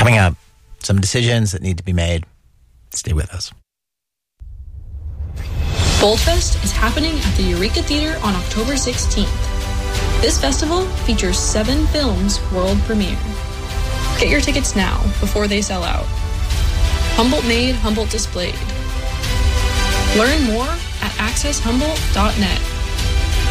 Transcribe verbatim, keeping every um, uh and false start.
Coming up, some decisions that need to be made. Stay with us. Boldfest is happening at the Eureka Theater on October sixteenth. This festival features seven films world premiere. Get your tickets now before they sell out. Humboldt made, Humboldt displayed. Learn more at access humboldt dot net.